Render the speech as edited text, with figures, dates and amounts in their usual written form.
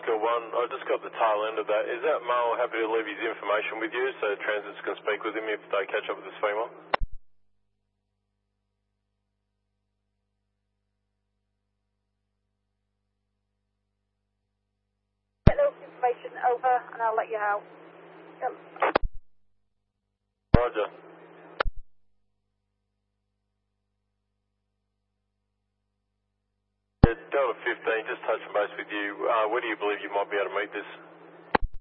Oscar 1, I just got the tail end of that. Is that male happy to leave his information with you so transits can speak with him if they catch up with this female? Get those information over and I'll let you know. Yep. Roger. Yeah, Delta 15, just touching base with you. Where do you believe you might be able to meet this?